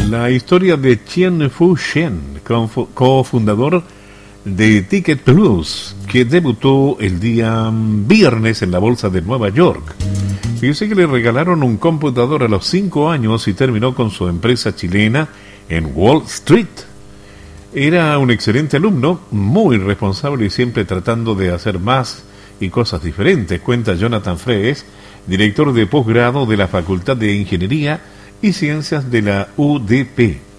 la historia de Chien-Fu Shen, cofundador de Ticket Plus, que debutó el día viernes en la bolsa de Nueva York. Fíjese que le regalaron un computador a los 5 años y terminó con su empresa chilena en Wall Street. Era un excelente alumno, muy responsable y siempre tratando de hacer más y cosas diferentes, cuenta Jonathan Frees, director de posgrado de la Facultad de Ingeniería y Ciencias de la UDP.